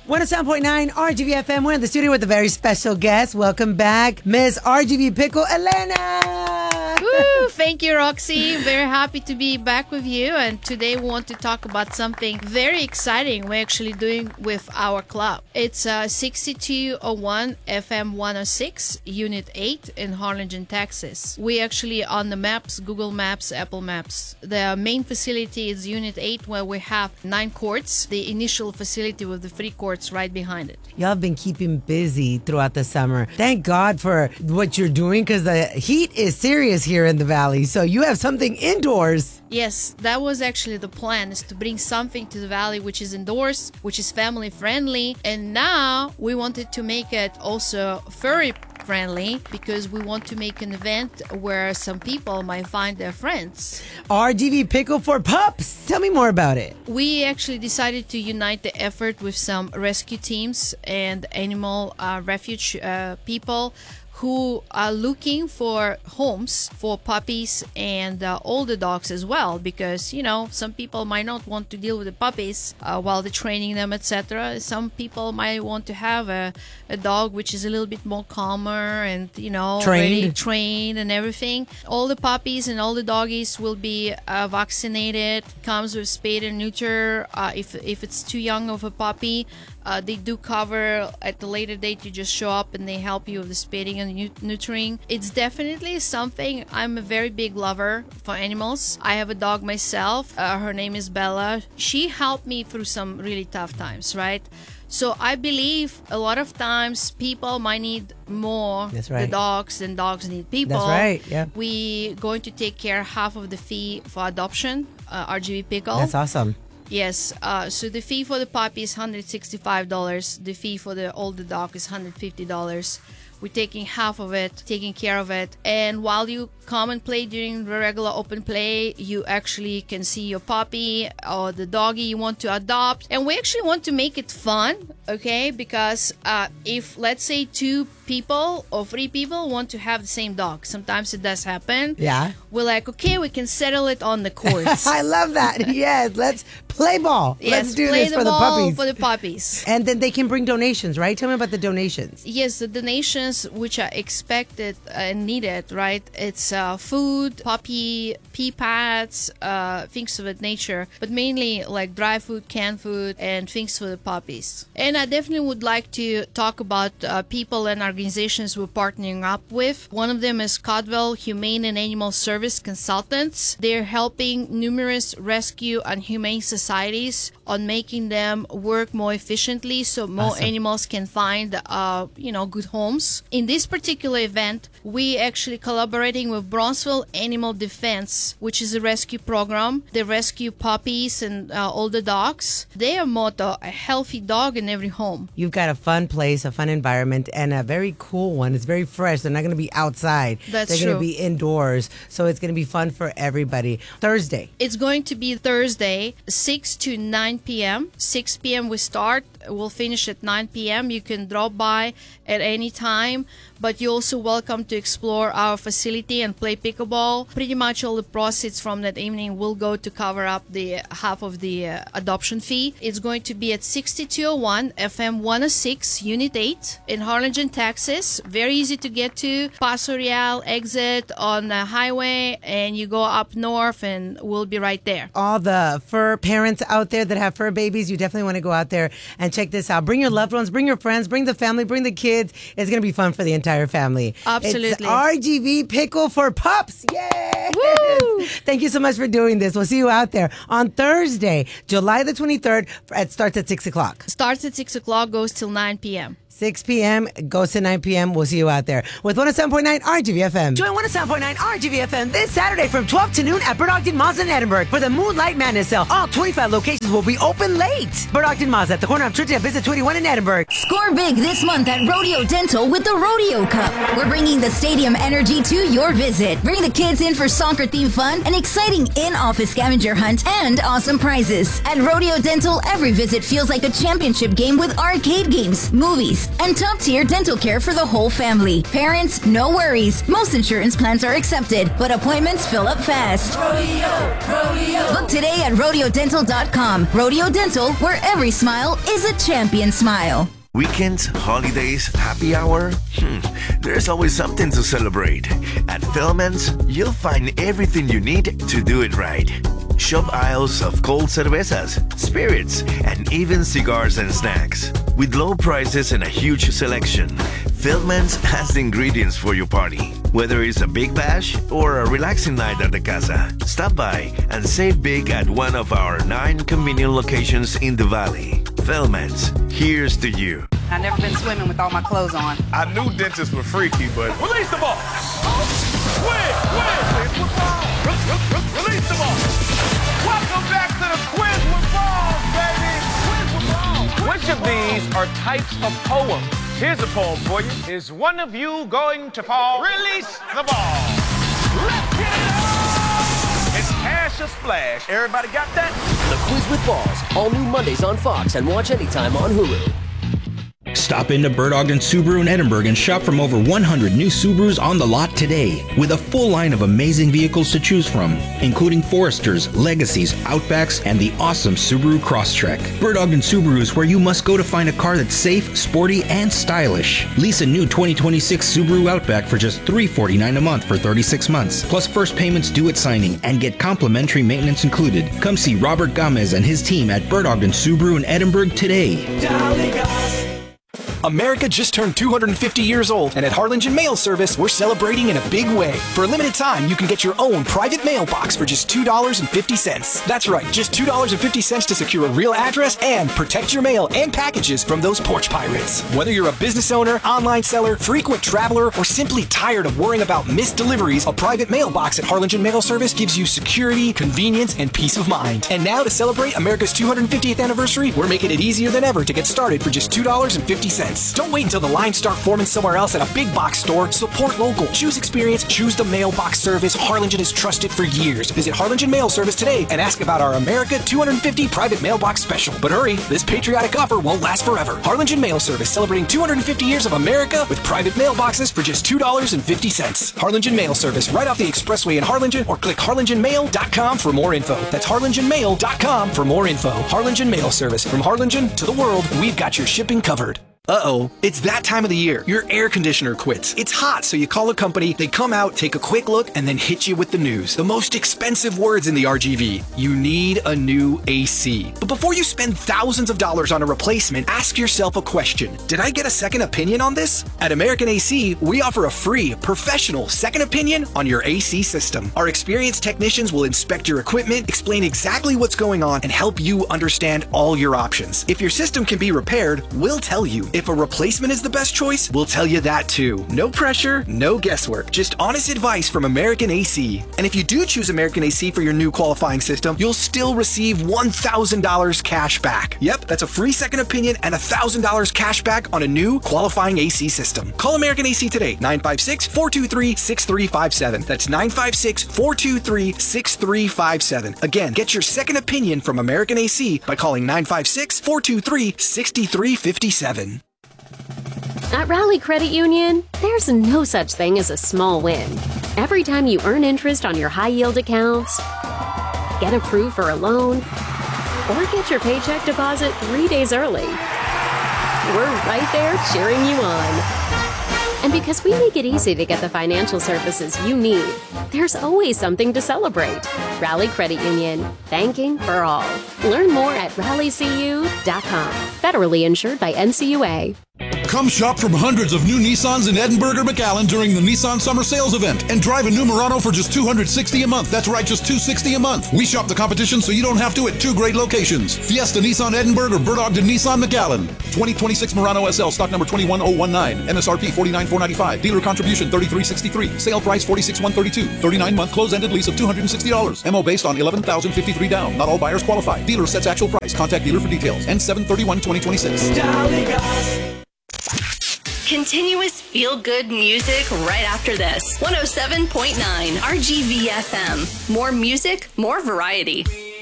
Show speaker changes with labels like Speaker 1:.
Speaker 1: 107.9 RGV FM. We're in the studio with a very special guest. Welcome back, Ms. RGV Pickle, Elena.
Speaker 2: Woo, thank you, Roxy. Very happy to be back with you. And today we want to talk about something very exciting we're actually doing with our club. It's 6201 FM 106, Unit 8 in Harlingen, Texas. We actually on the maps, Google Maps, Apple Maps. The main facility is Unit 8 where we have 9 courts. The initial facility with the 3 courts right behind it.
Speaker 1: Y'all have been keeping busy throughout the summer. Thank God for what you're doing because the heat is serious here in the valley. So you have something indoors.
Speaker 2: Yes, that was actually the plan, is to bring something to the valley which is indoors, which is family friendly. And now we wanted to make it also furry friendly because we want to make an event where some people might find their friends.
Speaker 1: RGV Pickle for Pups. Tell me more about it.
Speaker 2: We actually decided to unite the effort with some rescue teams and animal refuge people who are looking for homes for puppies and older dogs as well, because some people might not want to deal with the puppies while they're training them, etc. Some people might want to have a dog which is a little bit more calmer and trained and everything. All the puppies and all the doggies will be vaccinated. Comes with spay and neuter. If it's too young of a puppy, they do cover at the later date. You just show up and they help you with the spading and neutering. It's definitely something. I'm a very big lover for animals. I have a dog myself. Her name is Bella. She helped me through some really tough times, right? So I believe a lot of times people might need more the dogs than dogs need people.
Speaker 1: That's right, yeah.
Speaker 2: We going to take care half of the fee for adoption, RGV Pickle.
Speaker 1: That's awesome.
Speaker 2: Yes, so the fee for the puppy is $165. The fee for the older dog is $150. We're taking half of it, taking care of it. And while you come and play during the regular open play, you actually can see your puppy or the doggy you want to adopt. And we actually want to make it fun, okay? Because if, let's say, 2 people or 3 people want to have the same dog, sometimes it does happen.
Speaker 1: Yeah.
Speaker 2: We're like, okay, we can settle it on the courts.
Speaker 1: I love that. Yes, let's play ball.
Speaker 2: Yes,
Speaker 1: let's do this for the puppies.
Speaker 2: For the puppies.
Speaker 1: And then they can bring donations, right? Tell me about the donations.
Speaker 2: Yes, the donations which are expected and needed, right? It's food, puppy, pee pads, things of that nature, but mainly like dry food, canned food, and things for the puppies. And I definitely would like to talk about people and organizations we're partnering up with. One of them is Codwell Humane and Animal Service Consultants. They're helping numerous rescue and humane societies on making them work more efficiently so more animals can find good homes. In this particular event, we actually collaborating with Bronzeville Animal Defense, which is a rescue program. They rescue puppies and older dogs. Their motto, a healthy dog in every home.
Speaker 1: You've got a fun place, a fun environment, and a very cool one. It's very fresh. They're not going to be outside.
Speaker 2: They're
Speaker 1: going to be indoors. So it's going to be fun for everybody. Thursday.
Speaker 2: It's going to be Thursday, 6 to 9 p.m. 6 p.m. we start. We'll finish at 9 p.m. You can drop by at any time, but you're also welcome to explore our facility and play pickleball. Pretty much all the proceeds from that evening will go to cover up the half of the adoption fee. It's going to be at 6201 FM 106, Unit 8 in Harlingen, Texas. Very easy to get to. Paso Real exit on the highway, and you go up north, and we'll be right there.
Speaker 1: All the fur parents out there that have fur babies, you definitely want to go out there and check this out. Bring your loved ones, bring your friends, bring the family, bring the kids. It's going to be fun for the entire family.
Speaker 2: Absolutely.
Speaker 1: It's RGV Pickle for Pups. Yay!
Speaker 2: Woo!
Speaker 1: Thank you so much for doing this. We'll see you out there on Thursday, July the 23rd. It starts at 6 o'clock.
Speaker 2: Starts at 6 o'clock, goes till 9 p.m.
Speaker 1: 6 p.m. goes to 9 p.m. We'll see you out there with 107.9 RGV FM. Join 107.9 RGV FM this Saturday from 12 to noon at Bird Ogden Mazda in Edinburgh for the Moonlight Madness Sale. All 25 locations will be open late. Bird Ogden Mazda at the corner of Trinity and Visit 21 in Edinburgh.
Speaker 3: Score big this month at Rodeo Dental with the Rodeo Cup. We're bringing the stadium energy to your visit. Bring the kids in for soccer-themed fun, an exciting in-office scavenger hunt, and awesome prizes. At Rodeo Dental, every visit feels like a championship game with arcade games, movies, and top-tier dental care care for the whole family. Parents, no worries. Most insurance plans are accepted, but appointments fill up fast. Rodeo. Book today at RodeoDental.com. Rodeo Dental, where every smile is a champion smile.
Speaker 4: Weekends, holidays, happy hour? There's always something to celebrate. At Philman's, you'll find everything you need to do it right. Shop aisles of cold cervezas, spirits, and even cigars and snacks. With low prices and a huge selection, Philman's has the ingredients for your party. Whether it's a big bash or a relaxing night at the casa, stop by and save big at one of our 9 convenient locations in the valley. Philman's, here's to you.
Speaker 5: I've never been swimming with all my clothes on.
Speaker 6: I knew dentists were freaky, but release the ball. Release the ball. Welcome back to the Quiz with Balls, baby. Quiz with Balls. Which of these are types of poems? Here's a poem for you. Is one of you going to fall? Release the ball. Let's get it on. It's Cash or Splash. Everybody got that?
Speaker 7: The Quiz with Balls, all new Mondays on Fox and watch anytime on Hulu.
Speaker 8: Stop into Bird Ogden Subaru in Edinburgh and shop from over 100 new Subarus on the lot today, with a full line of amazing vehicles to choose from, including Foresters, Legacies, Outbacks, and the awesome Subaru Crosstrek. Bird Ogden Subaru is where you must go to find a car that's safe, sporty, and stylish. Lease a new 2026 Subaru Outback for just $349 a month for 36 months, plus first payments due at signing, and get complimentary maintenance included. Come see Robert Gomez and his team at Bird Ogden Subaru in Edinburgh today.
Speaker 9: America just turned 250 years old, and at Harlingen Mail Service, we're celebrating in a big way. For a limited time, you can get your own private mailbox for just $2.50. That's right, just $2.50 to secure a real address and protect your mail and packages from those porch pirates. Whether you're a business owner, online seller, frequent traveler, or simply tired of worrying about missed deliveries, a private mailbox at Harlingen Mail Service gives you security, convenience, and peace of mind. And now, to celebrate America's 250th anniversary, we're making it easier than ever to get started for just $2.50. Don't wait until the lines start forming somewhere else at a big box store. Support local. Choose experience. Choose the mailbox service Harlingen has trusted for years. Visit Harlingen Mail Service today and ask about our America 250 private mailbox special. But hurry, this patriotic offer won't last forever. Harlingen Mail Service celebrating 250 years of America with private mailboxes for just $2.50. Harlingen Mail Service, right off the expressway in Harlingen, or click harlingenmail.com for more info. That's harlingenmail.com for more info. Harlingen Mail Service. From Harlingen to the world, we've got your shipping covered. Uh-oh, it's that time of the year. Your air conditioner quits. It's hot, so you call a company, they come out, take a quick look, and then hit you with the news. The most expensive words in the RGV. You need a new AC. But before you spend thousands of dollars on a replacement, ask yourself a question. Did I get a second opinion on this? At American AC, we offer a free, professional second opinion on your AC system. Our experienced technicians will inspect your equipment, explain exactly what's going on, and help you understand all your options. If your system can be repaired, we'll tell you. If a replacement is the best choice, we'll tell you that too. No pressure, no guesswork, just honest advice from American AC. And if you do choose American AC for your new qualifying system, you'll still receive $1,000 cash back. Yep, that's a free second opinion and $1,000 cash back on a new qualifying AC system. Call American AC today, 956-423-6357. That's 956-423-6357. Again, get your second opinion from American AC by calling 956-423-6357.
Speaker 10: At Rally Credit Union, there's no such thing as a small win. Every time you earn interest on your high-yield accounts, get approved for a loan, or get your paycheck deposit 3 days early, we're right there cheering you on. And because we make it easy to get the financial services you need, there's always something to celebrate. Rally Credit Union, banking for all. Learn more at rallycu.com. Federally insured by NCUA.
Speaker 11: Come shop from hundreds of new Nissans in Edinburgh or McAllen during the Nissan Summer Sales Event and drive a new Murano for just $260 a month. That's right, just $260 a month. We shop the competition so you don't have to at 2 great locations. Fiesta Nissan Edinburgh or Bird Ogden Nissan McAllen. 2026 Murano SL, stock number 21019. MSRP $49,495. Dealer contribution $33.63. Sale price $46,132. 39-month close-ended lease of $260. MO based on $11,053 down. Not all buyers qualify. Dealer sets actual price. Contact dealer for details. End 7/31/2026.
Speaker 12: Continuous feel-good music right after this. 107.9 RGV FM. More music, more variety.